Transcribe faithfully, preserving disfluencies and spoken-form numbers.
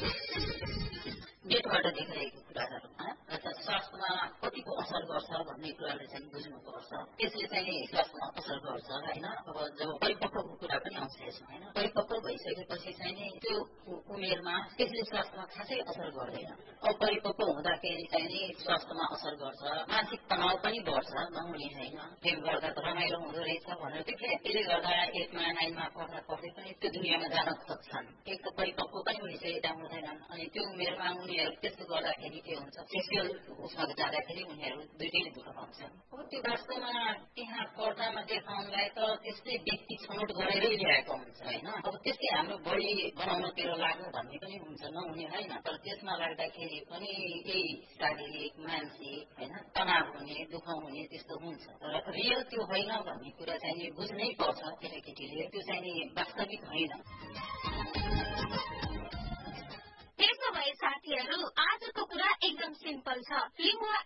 नेटबाट देखिरहेको कुराहरूमा स्वास्थ्यमा कतिको असर गर्छ भन्ने कुराले चाहिँ बुझ्नुपर्छ। त्यसले चाहिँ स्वास्थ्यमा असर गर्छ होइन। अब जब परिपक्वको कुरा पनि आउँछ यसमा होइन। परिपक्व भइसकेपछि चाहिँ त्यो उमेरमा त्यसले स्वास्थ्यमा खासै असर गर्दैन। अपरिपक्व हुँदाखेरि चाहिँ स्वास्थ्यमा असर गर्छ, मानसिक तनाव पनि बढ्छ, नहुने होइन। प्रेम गर्दा त रमाइलो हुँदो रहेछ भनेर त्यसले गर्दा एकमा नाइनमा पढ्दा पढ्दै पनि त्यो दुनियाँमा जान खोज्छन्। एक त परिपक्व पनि भइसकेका हुँदैनन् अनि त्यो उमेरमा उनीहरू त्यस्तो गर्दाखेरि के हुन्छ, सेक्सुअल उसमा जाँदाखेरि उनीहरू दुइटैले दुःख पाउँछन्। अब त्यो वास्तवमा त्यहाँ पर्दामा देखाउनलाई त त्यस्तै व्यक्ति छनौट गरेरै ल्याएको हुन्छ होइन। अब त्यस्तै हाम्रो बढी बनाउनतिर लाग्नु भन्ने पनि हुन्छ, नहुने होइन। तर त्यसमा लाग्दाखेरि पनि केही शारीरिक मानसिक होइन तनाव हुने, दुःख हुने त्यस्तो हुन्छ। तर रियल त्यो होइन भन्ने कुरा चाहिँ बुझ्नै पर्छ केटाकेटीले। त्यो चाहिँ वास्तविक होइन। त्यसो भए साथीहरू आजको कुरा एकदम सिम्पल छ। फिल्म वा